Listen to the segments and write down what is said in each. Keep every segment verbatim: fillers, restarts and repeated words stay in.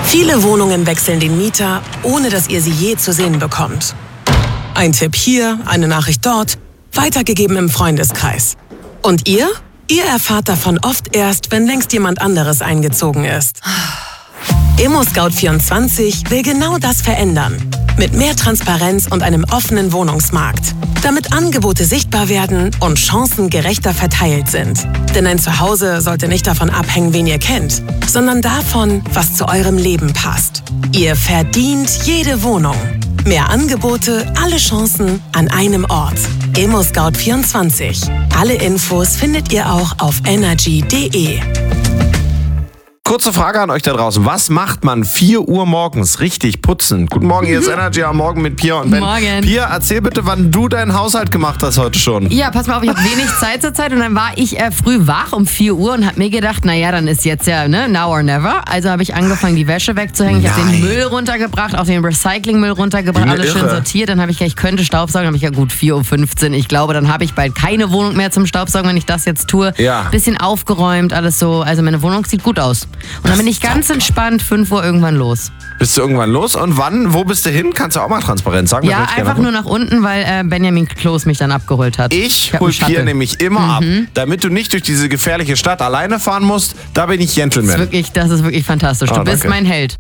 Viele Wohnungen wechseln den Mieter, ohne dass ihr sie je zu sehen bekommt. Ein Tipp hier, eine Nachricht dort, weitergegeben im Freundeskreis. Und ihr? Ihr erfahrt davon oft erst, wenn längst jemand anderes eingezogen ist. ImmoScout vierundzwanzig will genau das verändern. Mit mehr Transparenz und einem offenen Wohnungsmarkt. Damit Angebote sichtbar werden und Chancen gerechter verteilt sind. Denn ein Zuhause sollte nicht davon abhängen, wen ihr kennt, sondern davon, was zu eurem Leben passt. Ihr verdient jede Wohnung. Mehr Angebote, alle Chancen an einem Ort. ImmoScout vierundzwanzig. Alle Infos findet ihr auch auf energy punkt de. Kurze Frage an euch da draußen. Was macht man vier Uhr morgens richtig putzen? Guten Morgen, hier ist Energy am Morgen mit Pia und Ben. Morgen. Pia, erzähl bitte, wann du deinen Haushalt gemacht hast heute schon. Ja, pass mal auf, ich habe wenig Zeit zur Zeit und dann war ich äh, früh wach um vier Uhr und habe mir gedacht, naja, dann ist jetzt ja ne, now or never. Also habe ich angefangen, die Wäsche wegzuhängen. Ich habe den Müll runtergebracht, auch den Recyclingmüll runtergebracht, Wie alles irre. schön sortiert. Dann habe ich gedacht, ich könnte Staubsaugen. Dann habe ich ja gut, vier Uhr fünfzehn. Ich glaube, dann habe ich bald keine Wohnung mehr zum Staubsaugen, wenn ich das jetzt tue. Ja. Bisschen aufgeräumt, alles so. Also meine Wohnung sieht gut aus. Und dann bin ich ganz entspannt fünf Uhr irgendwann los. Bist du irgendwann los? Und wann? Wo bist du hin? Kannst du auch mal transparent sagen? Ja, einfach nur nach unten, weil äh, Benjamin Kloß mich dann abgeholt hat. Ich hab hol einen Shuttle. Pia nämlich immer Mhm. ab, damit du nicht durch diese gefährliche Stadt alleine fahren musst. Da bin ich Das ist Gentleman. wirklich, das ist wirklich fantastisch. Du Ah, bist danke. mein Held.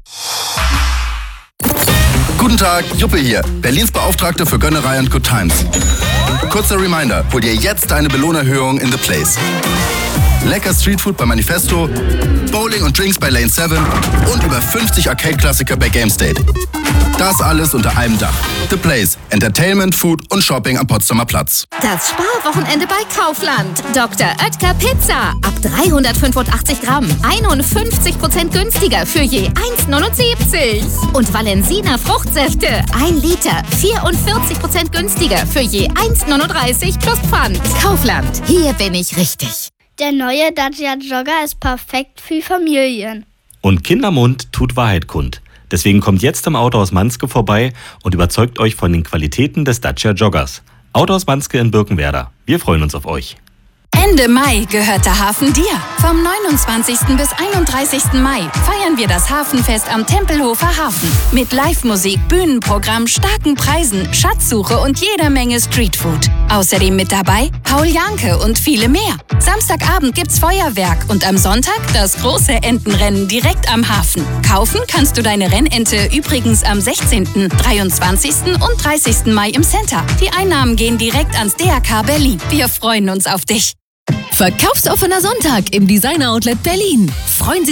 Guten Tag, Juppe hier, Berlins Beauftragte für Gönnerei und Good Times. Kurzer Reminder, hol dir jetzt eine Belohnerhöhung in The Place. Lecker Streetfood bei Manifesto, Bowling und Drinks bei Lane sieben und über fünfzig Arcade-Klassiker bei Game State. Das alles unter einem Dach. The Place. Entertainment, Food und Shopping am Potsdamer Platz. Das Sparwochenende bei Kaufland. Doktor Oetker Pizza. Ab dreihundertfünfundachtzig Gramm. einundfünfzig Prozent günstiger für je eins neunundsiebzig. Und Valensina Fruchtsäfte. ein Liter. vierundvierzig Prozent günstiger für je eins neununddreißig plus Pfand. Kaufland. Hier bin ich richtig. Der neue Dacia Jogger ist perfekt für Familien. Und Kindermund tut Wahrheit kund. Deswegen kommt jetzt im Autohaus Manske vorbei und überzeugt euch von den Qualitäten des Dacia Joggers. Autohaus Manske in Birkenwerder. Wir freuen uns auf euch. Ende Mai gehört der Hafen dir. Vom neunundzwanzigsten bis einunddreißigsten Mai feiern wir das Hafenfest am Tempelhofer Hafen. Mit Live-Musik, Bühnenprogramm, starken Preisen, Schatzsuche und jeder Menge Streetfood. Außerdem mit dabei Paul Janke und viele mehr. Samstagabend gibt's Feuerwerk und am Sonntag das große Entenrennen direkt am Hafen. Kaufen kannst du deine Rennente übrigens am sechzehnten, dreiundzwanzigsten und dreißigsten Mai im Center. Die Einnahmen gehen direkt ans D R K Berlin. Wir freuen uns auf dich. Verkaufsoffener Sonntag im Designer Outlet Berlin. Freuen Sie